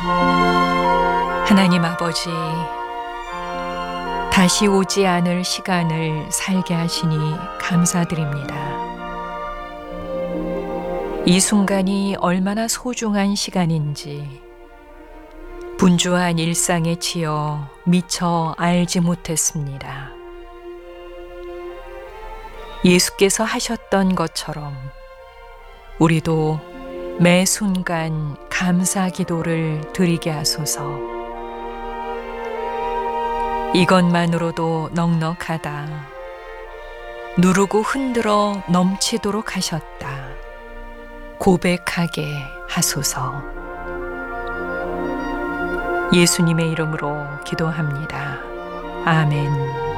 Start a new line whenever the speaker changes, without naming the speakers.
하나님 아버지, 다시 오지 않을 시간을 살게 하시니 감사드립니다. 이 순간이 얼마나 소중한 시간인지 분주한 일상에 치여 미처 알지 못했습니다. 예수께서 하셨던 것처럼 우리도 매 순간 감사 기도를 드리게 하소서. 이것만으로도 넉넉하다. 누르고 흔들어 넘치도록 하셨다. 고백하게 하소서. 예수님의 이름으로 기도합니다. 아멘.